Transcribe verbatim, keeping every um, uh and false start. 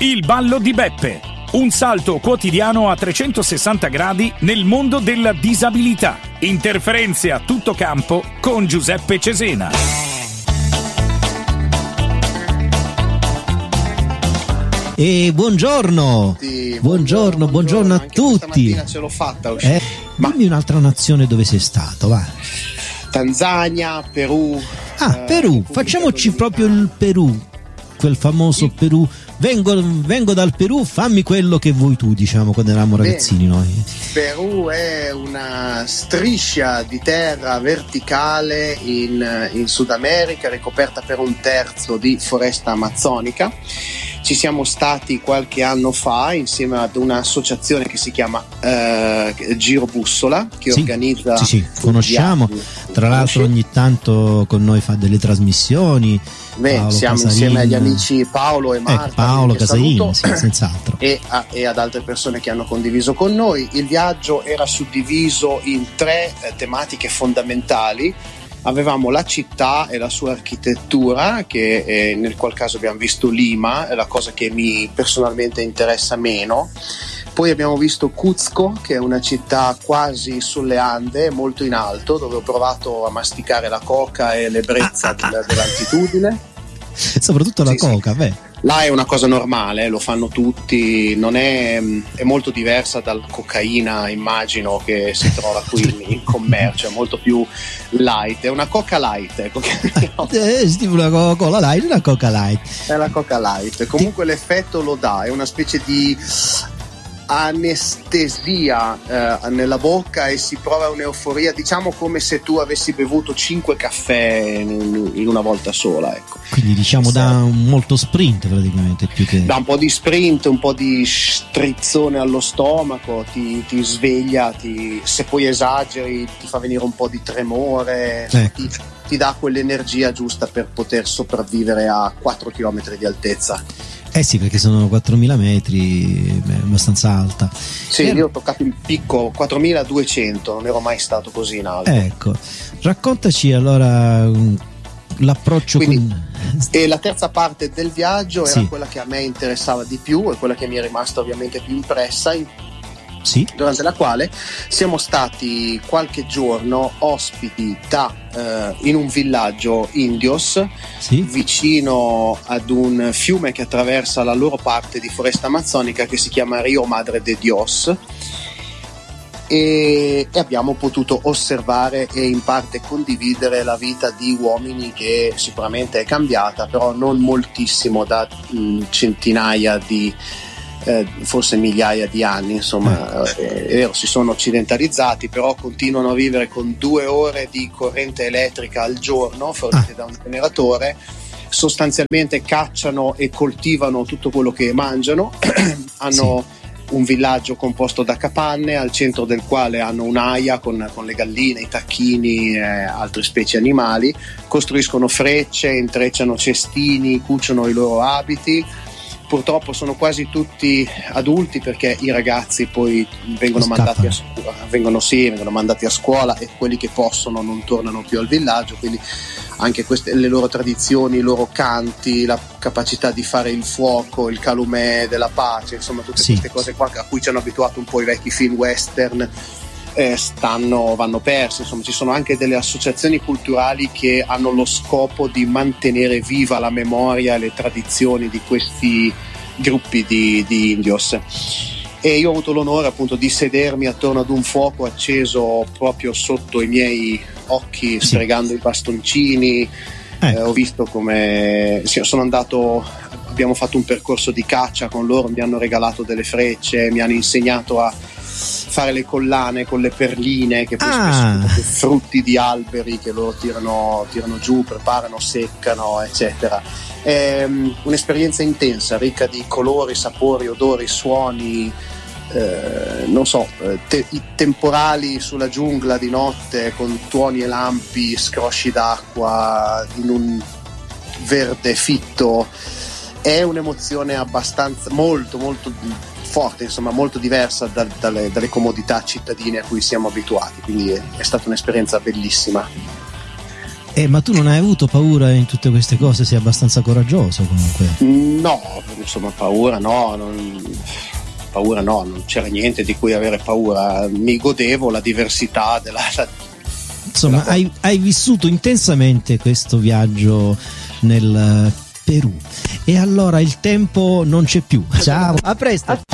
Il ballo di Beppe, un salto quotidiano a trecentosessanta gradi nel mondo della disabilità. Interferenze a tutto campo con Giuseppe Cesena. E buongiorno, Sì, buongiorno, buongiorno, buongiorno a anche tutti. Stamattina ce l'ho fatta. Eh, Ma dimmi un'altra nazione dove sei stato, va. Tanzania, Perù. Ah, eh, Perù, Repubblica facciamoci Dominicana. proprio il Perù, quel famoso Sì. Perù. Vengo, vengo dal Perù, fammi quello che vuoi tu, diciamo, quando eravamo Bene. ragazzini noi. Perù è una striscia di terra verticale in, in Sud America, ricoperta per un terzo di foresta amazzonica. Ci siamo stati qualche anno fa insieme ad un'associazione che si chiama eh, Giro Bussola, che Sì, organizza sì, sì, conosciamo. viaggi. Tra l'altro Conosci? ogni tanto con noi fa delle trasmissioni. Beh, Paolo siamo Casarin. insieme agli amici Paolo e Marta, Eh, Paolo che Casarin, saluto, sì, senz'altro. e, a, e ad altre persone che hanno condiviso con noi. Il viaggio era suddiviso in tre eh, tematiche fondamentali. Avevamo la città e la sua architettura, che eh, nel qual caso abbiamo visto Lima, è la cosa che mi personalmente interessa meno. Poi abbiamo visto Cuzco, che è una città quasi sulle Ande, molto in alto, dove ho provato a masticare la coca e l'ebbrezza del- dell'altitudine. Soprattutto la Sì, sì. coca, beh. Là è una cosa normale, lo fanno tutti, non è, è molto diversa dal cocaina, immagino, che si trova qui in, in commercio, è molto più light, è una coca light, ecco. Eh, sì, una Coca-Cola light, una Coca light. È la coca light, comunque l'effetto lo dà, è una specie di anestesia eh, nella bocca e si prova un'euforia, diciamo come se tu avessi bevuto cinque caffè in, in una volta sola, ecco. Quindi diciamo da un molto sprint praticamente, più che... Da un po' di sprint, un po' di strizzone allo stomaco, ti, ti sveglia, ti, se poi esageri ti fa venire un po' di tremore, Ecco. ti, ti dà quell'energia giusta per poter sopravvivere a quattro chilometri di altezza. Eh sì, perché sono quattromila metri, beh, abbastanza alta. Sì, Eh, io ho toccato il picco quattromiladuecento, non ero mai stato così in alto. Ecco, raccontaci allora um, l'approccio Quindi, con... E la terza parte del viaggio era Sì. quella che a me interessava di più e quella che mi è rimasta ovviamente più impressa, in- Sì, durante la quale siamo stati qualche giorno ospiti da, eh, in un villaggio indios sì, vicino ad un fiume che attraversa la loro parte di foresta amazzonica, che si chiama Rio Madre de Dios, e, e abbiamo potuto osservare e in parte condividere la vita di uomini che sicuramente è cambiata, però non moltissimo da mh, centinaia di Eh, forse migliaia di anni, insomma, eh, è vero, si sono occidentalizzati, però continuano a vivere con due ore di corrente elettrica al giorno fornite Ah. da un generatore, sostanzialmente cacciano e coltivano tutto quello che mangiano. Hanno un villaggio composto da capanne, al centro del quale hanno un'aia con, con le galline, i tacchini e altre specie animali, costruiscono frecce, intrecciano cestini, cuciono i loro abiti. Purtroppo sono quasi tutti adulti, perché i ragazzi poi vengono mandati a scuola, vengono, sì, vengono mandati a scuola e quelli che possono non tornano più al villaggio, quindi anche queste, le loro tradizioni, i loro canti, la capacità di fare il fuoco, il calumè della pace, insomma tutte Sì. queste cose qua a cui ci hanno abituato un po' i vecchi film western, eh, stanno, vanno persi. Insomma, ci sono anche delle associazioni culturali che hanno lo scopo di mantenere viva la memoria e le tradizioni di questi gruppi di, di indios. E io ho avuto l'onore appunto di sedermi attorno ad un fuoco acceso proprio sotto i miei occhi, Sì. sfregando i bastoncini. Ecco. Eh, ho visto come sì, sono andato, abbiamo fatto un percorso di caccia con loro, mi hanno regalato delle frecce, mi hanno insegnato a fare le collane con le perline, che poi Ah. spesso sono proprio frutti di alberi che loro tirano, tirano giù, preparano, seccano, eccetera. È um, un'esperienza intensa, ricca di colori, sapori, odori, suoni, eh, non so, te- i temporali sulla giungla di notte con tuoni e lampi, scrosci d'acqua in un verde fitto. È un'emozione abbastanza molto molto forte, insomma molto diversa da, dalle, dalle comodità cittadine a cui siamo abituati, quindi è, è stata un'esperienza bellissima. Eh, ma tu non hai avuto paura in tutte queste cose? Sei abbastanza coraggioso comunque. No, insomma, paura no, non, paura no, non c'era niente di cui avere paura. Mi godevo la diversità della... Insomma, della... Hai, hai vissuto intensamente questo viaggio nel Perù. E allora il tempo non c'è più. Ciao, a presto.